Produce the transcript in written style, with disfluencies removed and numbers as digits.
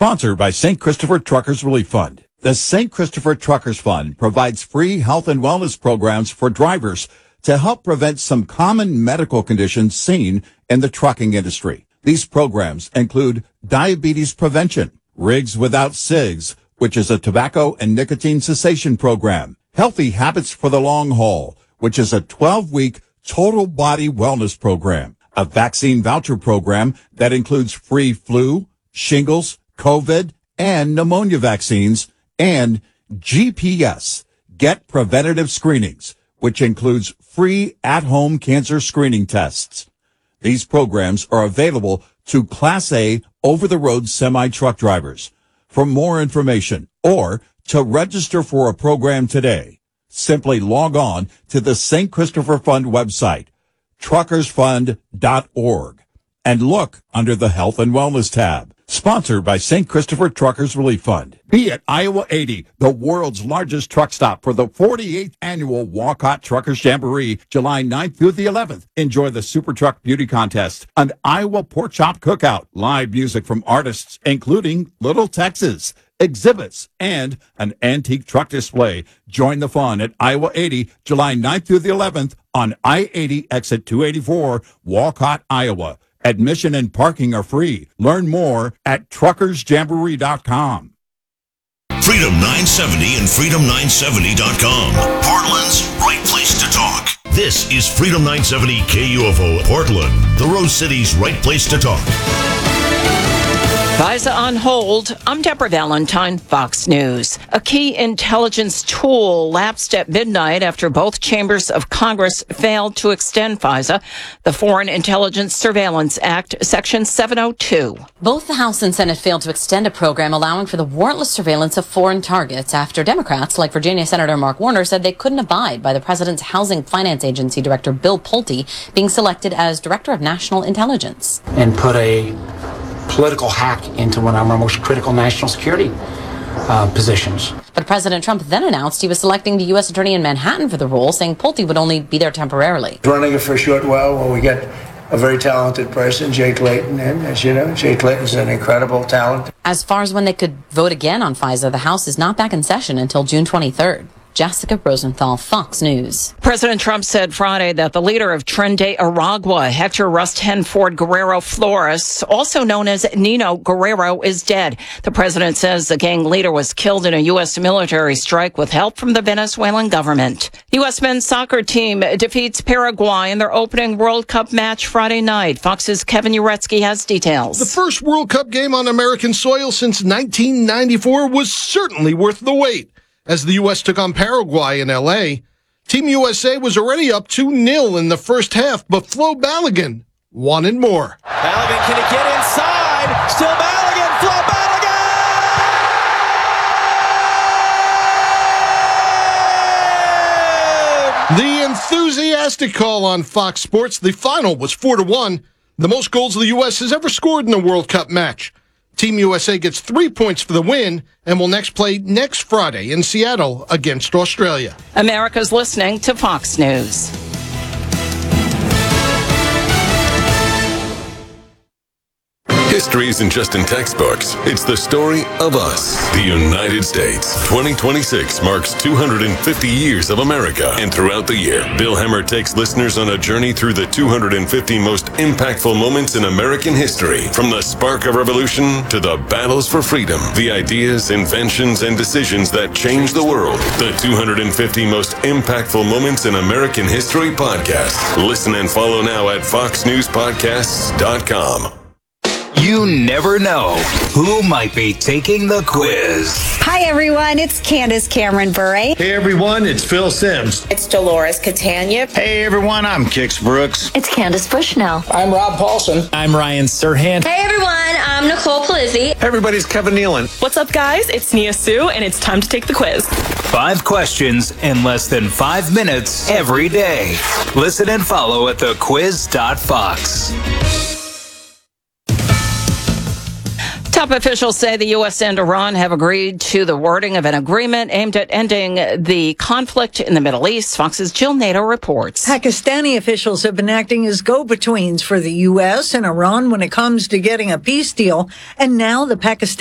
Sponsored by St. Christopher Truckers Relief Fund. The St. Christopher Truckers Fund provides free health and wellness programs for drivers to help prevent some common medical conditions seen in the trucking industry. These programs include diabetes prevention, Rigs Without Cigs, which is a tobacco and nicotine cessation program, Healthy Habits for the Long Haul, which is a 12-week total body wellness program, a vaccine voucher program that includes free flu, shingles, COVID, and pneumonia vaccines, and GPS, Get Preventative Screenings, which includes free at-home cancer screening tests. These programs are available to Class A over-the-road semi-truck drivers. For more information or to register for a program today, simply log on to the St. Christopher Fund website, truckersfund.org, and look under the Health and Wellness tab. Sponsored by St. Christopher Truckers Relief Fund. Be at Iowa 80, the world's largest truck stop for the 48th annual Walcott Truckers Jamboree, July 9th through the 11th. Enjoy the Super Truck Beauty Contest, an Iowa Pork Chop Cookout, live music from artists including Little Texas, exhibits, and an antique truck display. Join the fun at Iowa 80, July 9th through the 11th on I-80 exit 284, Walcott, Iowa. Admission and parking are free. Learn more at truckersjamboree.com. Freedom 970 and freedom970.com. Portland's right place to talk. This is Freedom 970 KUFO Portland, the Rose City's right place to talk. FISA on hold. I'm Deborah Valentine, Fox News. A key intelligence tool lapsed at midnight after both chambers of Congress failed to extend FISA, the Foreign Intelligence Surveillance Act, Section 702. Both the House and Senate failed to extend a program allowing for the warrantless surveillance of foreign targets after Democrats, like Virginia Senator Mark Warner, said they couldn't abide by the president's Housing Finance Agency Director Bill Pulte being selected as Director of National Intelligence. And put a political hack into one of our most critical national security positions. But President Trump then announced he was selecting the U.S. Attorney in Manhattan for the role, saying Pulte would only be there temporarily. Running it for a short while when we get a very talented person, Jay Clayton, and as you know, Jay Clayton's an incredible talent. As far as when they could vote again on FISA, the House is not back in session until June 23rd. Jessica Rosenthal, Fox News. President Trump said Friday that the leader of Tren de Aragua, Hector Rust Henford Guerrero Flores, also known as Nino Guerrero, is dead. The president says the gang leader was killed in a U.S. military strike with help from the Venezuelan government. U.S. men's soccer team defeats Paraguay in their opening World Cup match Friday night. Fox's Kevin Uretsky has details. The first World Cup game on American soil since 1994 was certainly worth the wait. As the U.S. took on Paraguay in L.A., Team USA was already up 2-0 in the first half, but Flo Balogun wanted more. Balogun, can he get inside? Still Balogun, Flo Balogun! The enthusiastic call on Fox Sports. The final was 4-1, the most goals the U.S. has ever scored in a World Cup match. Team USA gets 3 points for the win and will next play next Friday in Seattle against Australia. America's listening to Fox News. History isn't just in textbooks. It's the story of us, the United States. 2026 marks 250 years of America. And throughout the year, Bill Hemmer takes listeners on a journey through the 250 most impactful moments in American history. From the spark of revolution to the battles for freedom, the ideas, inventions, and decisions that changed the world. The 250 most impactful moments in American history podcast. Listen and follow now at foxnewspodcasts.com. You never know who might be taking the quiz. Hi, everyone. It's Candace Cameron Bure. Hey, everyone. It's Phil Sims. It's Dolores Catania. Hey, everyone. I'm Kix Brooks. It's Candace Bushnell. I'm Rob Paulson. I'm Ryan Serhant. Hey, everyone. I'm Nicole Polizzi. Hey, everybody. It's Kevin Nealon. What's up, guys? It's Nia Sue, and it's time to take the quiz. 5 questions in less than 5 minutes every day. Listen and follow at thequiz.fox. Top officials say the U.S. and Iran have agreed to the wording of an agreement aimed at ending the conflict in the Middle East. Fox's Jill Nato reports. Pakistani officials have been acting as go-betweens for the U.S. and Iran when it comes to getting a peace deal. And now the Pakistani